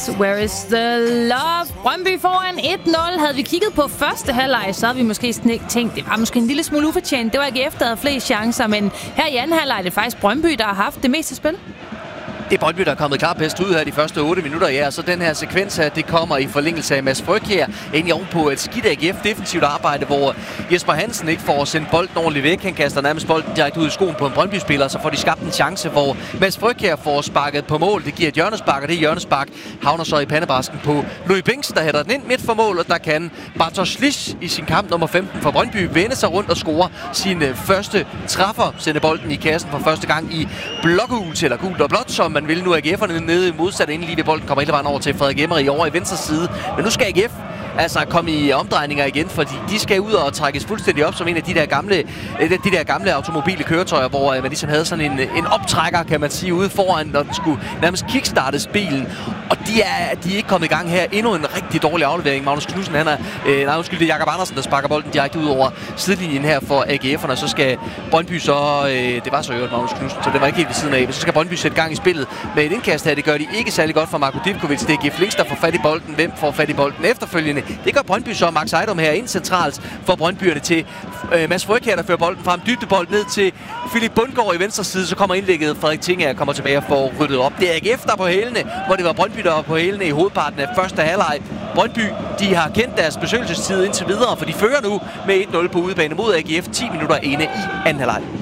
Where is the love? Brøndby foran 1-0. Havde vi kigget på første halvleg, så havde vi måske tænkt, det var måske en lille smule ufortjent. Det var AGF, der havde flest chancer, men her i anden halvleg er det faktisk Brøndby, der har haft det meste spil. Det er Brøndby, der er kommet klart bedst ud her de første 8 minutter. Ja, så den her sekvens her, det kommer i forlængelse af Mads Frygkjær. Egentlig ovenpå et skidt AGF defensivt arbejde, hvor Jesper Hansen ikke får sendt bolden ordentligt væk. Han kaster nærmest bolden direkte ud i skoen på en Brøndby-spiller, så får de skabt en chance, hvor Mads Frygkjær får sparket på mål. Det giver et hjørnespark, og det hjørnespark havner så i pandebasken på Louis Binks, der hætter den ind midt for mål, og der kan Bartosz Slisz i sin kamp nummer 15 for Brøndby vende sig rundt og score sin første træffer, sende bolden i kassen for første gang i blågult eller gult og blåt, som man vil nu. AGF'erne nede i modsat inden lige ved bolden kommer hele vejen over til Frederik Emery over i venstre side. Men nu skal AGF altså komme i omdrejninger igen, fordi de skal ud og trækkes fuldstændig op som en af de der gamle automobile køretøjer, hvor man ligesom havde sådan en optrækker, kan man sige, ude foran, når den skulle nærmest kickstartes bilen. Og de er ikke kommet i gang her. Endnu en rigtig dårlig aflevering. Magnus Knudsen, det er Jakob Andersen, der sparker bolden direkte ud over sidelinjen her for AGF'erne. Så skal Brøndby så, det var så øvrigt Magnus Knudsen, så det var ikke helt ved siden af, men så skal Brøndby sætte gang i spillet med et indkast her. Det gør de ikke særlig godt for Marko Divkovic. Det er AGF Links, der får fat i bolden. Hvem får fat i bolden efterfølgende? Det gør Brøndby så. Max Ejdom her ind centralt for Brøndbyerne til Mads Frygkjær, der fører bolden frem. Dybdebold ned til Philip Bundgaard i venstre side. Så kommer indlægget. Frederik Tingager kommer tilbage og får ryddet op. Det er AGF, der er på hælene, hvor det var Brøndby, der var på hælene i hovedparten af første halvleg. Brøndby, de har kendt deres besøgelsestid indtil videre, for de fører nu med 1-0 på udebane mod AGF 10 minutter inde i anden halvleg.